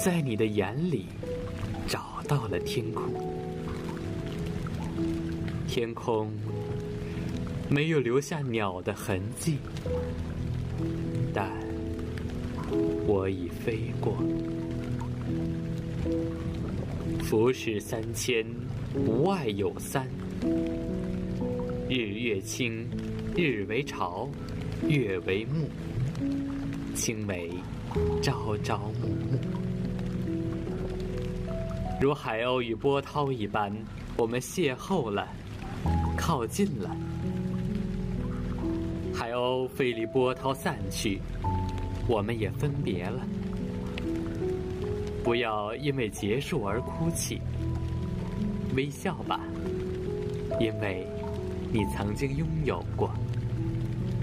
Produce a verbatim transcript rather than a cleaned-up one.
在你的眼里找到了天空。天空没有留下鸟的痕迹，但我已飞过。浮世三千，不外有三：日月清，日为潮，月为暮，清为朝朝暮暮。如海鸥与波涛一般，我们邂逅了，靠近了。海鸥飞离波涛散去，我们也分别了。不要因为结束而哭泣，微笑吧，因为你曾经拥有过。